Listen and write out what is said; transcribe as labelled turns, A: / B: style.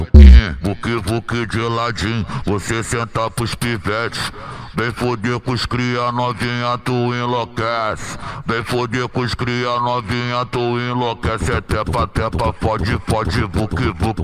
A: Vuque de ladinho, você senta pros pivetes. Vem foder com os cria novinha, tu enlouquece. Vem foder com os cria novinha, tu enlouquece. É tepa, fode, vuque.